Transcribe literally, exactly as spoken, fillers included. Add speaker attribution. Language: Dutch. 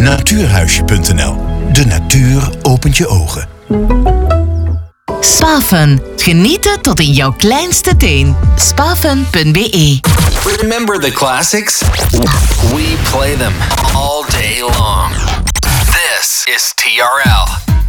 Speaker 1: natuurhuisje punt n l. De natuur opent je ogen.
Speaker 2: Spafen. Genieten tot in jouw kleinste teen. Spafen punt b e.
Speaker 3: Remember the classics? We play them all day long. This is T R L.